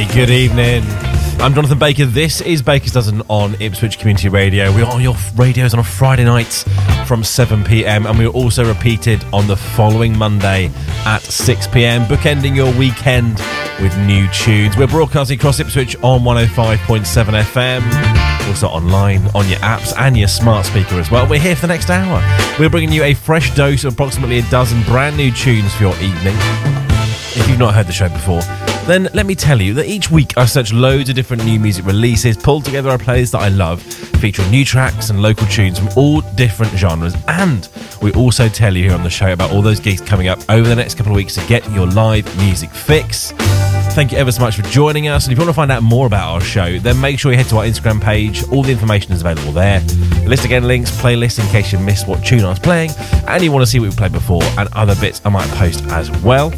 Hey, good evening. I'm Jonathan Baker. This is Baker's Dozen on Ipswich Community Radio. We're on your radios on a Friday night from 7 p.m. and we're also repeated on the following Monday at 6 p.m, bookending your weekend with new tunes. We're broadcasting across Ipswich on 105.7 FM, also online on your apps and your smart speaker as well. We're here for the next hour. We're bringing you a fresh dose of approximately a dozen brand new tunes for your evening. If you've not heard the show before, then let me tell you that each week I search loads of different new music releases, pull together a playlist that I love, featuring new tracks and local tunes from all different genres, and we also tell you here on the show about all those gigs coming up over the next couple of weeks to get your live music fix. Thank you ever so much for joining us, and if you want to find out more about our show, then make sure you head to our Instagram page. All the information is available there. The list again, links, playlist in case you missed what tune I was playing and you want to see what we played before, and other bits I might post as well.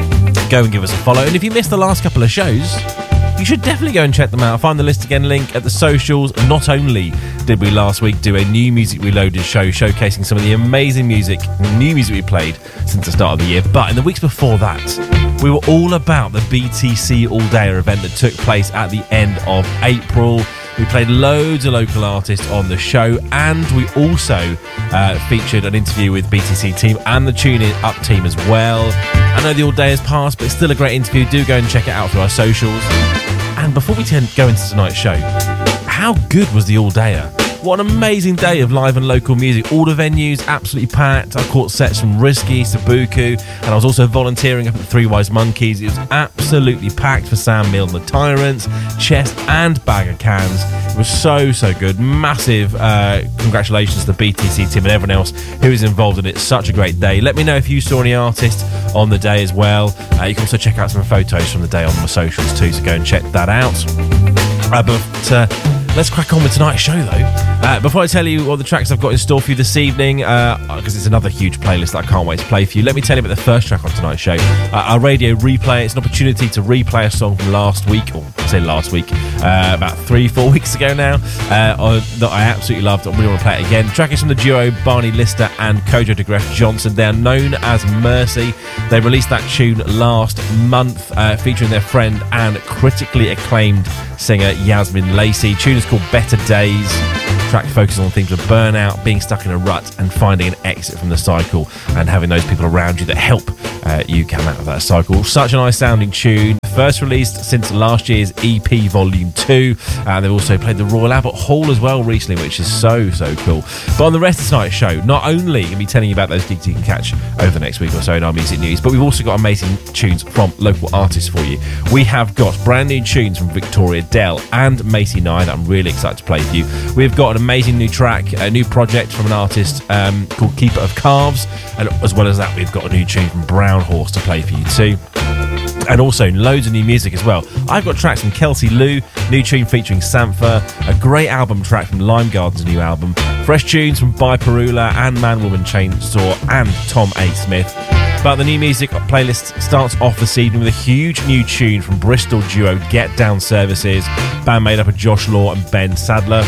Go and give us a follow, and if you missed the last couple of shows, you should definitely go and check them out. Find the list again link at the socials. Not only did we last week do a new Music Reloaded show showcasing some of the amazing music, new music we played since the start of the year, but in the weeks before that, we were all about the BTC All Dayer event that took place at the end of April. We played loads of local artists on the show, and we also featured an interview with BTC team and the Tune It Up team as well. I know the All Day has passed, but it's still a great interview. Do go and check it out through our socials. And before we go into tonight's show, how good was the All Dayer? What an amazing day of live and local music. All the venues absolutely packed. I caught sets from Risky, Sabuku, and I was also volunteering up at the Three Wise Monkeys. It was absolutely packed for Sam Milne, the Tyrants, Chest and Bag of Cans. It was so good. Massive congratulations to the BTC team and everyone else who is involved in it. Such a great day. Let me know if you saw any artists on the day as well. You can also check out some photos from the day on the socials too, so go and check that out. Let's crack on with tonight's show though. Before I tell you what the tracks I've got in store for you this evening, because it's another huge playlist that I can't wait to play for you, let me tell you about the first track on tonight's show. Our radio replay. It's an opportunity to replay a song from last week, or I say last week, about 3-4 weeks ago now, that I absolutely loved. I really want to play it again. The track is from the duo Barney Lister and Kojo de Gref Johnson. They're known as Mercy. They released that tune last month, featuring their friend and critically acclaimed singer Yasmin Lacey. Tune is called Better Days. Track focuses on themes of burnout, being stuck in a rut, and finding an exit from the cycle, and having those people around you that help you come out of that cycle. Such a nice sounding tune. First released since last year's EP Volume 2. They've also played the Royal Albert Hall as well recently, which is so cool. But on the rest of tonight's show, not only going to be telling you about those gigs you can catch over the next week or so in our music news, but we've also got amazing tunes from local artists for you. We have got brand new tunes from Victoria Dell and Macy Nye that I'm really excited to play for you. We've got an amazing new track, a new project from an artist called Keeper of Calves, and as well as that, we've got a new tune from Brown Horse to play for you too. And also loads of new music as well. I've got tracks from Kelsey Lou, new tune featuring Sampha, a great album track from Lime Garden's new album, fresh tunes from By Perula and Man Woman Chainsaw and Tom A. Smith. But the new music playlist starts off this evening with a huge new tune from Bristol duo Get Down Services, band made up of Josh Law and Ben Sadler.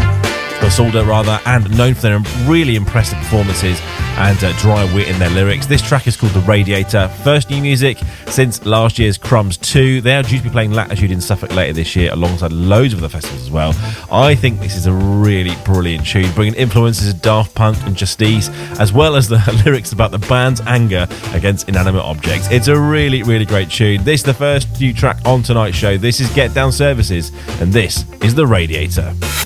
And known for their really impressive performances and dry wit in their lyrics. This track is called The Radiator. First new music since last year's Crumbs 2. They are due to be playing Latitude in Suffolk later this year, alongside loads of other festivals as well. I think this is a really brilliant tune, bringing influences of Daft Punk and Justice, as well as the lyrics about the band's anger against inanimate objects. It's a really great tune. This is the first new track on tonight's show. This is Get Down Services, and this is The Radiator.